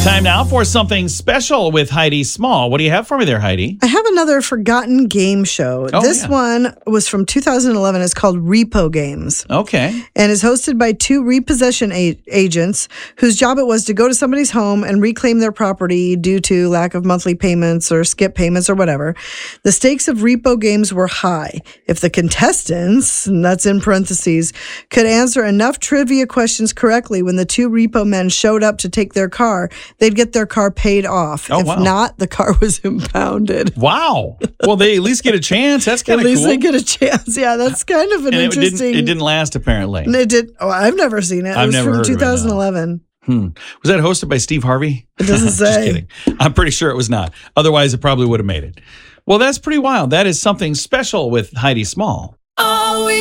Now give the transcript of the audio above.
Time now for something special with Heidi Small. What do you have for me there, Heidi? I have another forgotten game show. This one was from 2011. It's called Repo Games. Okay. And is hosted by two repossession agents whose job it was to go to somebody's home and reclaim their property due to lack of monthly payments or skip payments or whatever. The stakes of Repo Games were high. If the contestants, and that's in parentheses, could answer enough trivia questions correctly when the two repo men showed up to take their car, they'd get their car paid off. If not, the car was impounded. Wow. Well, they at least get a chance. That's kind of cool. At least they get a chance. Yeah, that's kind of an interesting. It didn't last, apparently. It did. Oh, I've never seen it. I've never heard of it. It was from 2011. Was that hosted by Steve Harvey? It doesn't say. Just kidding. I'm pretty sure it was not. Otherwise, it probably would have made it. Well, that's pretty wild. That is something special with Heidi Small.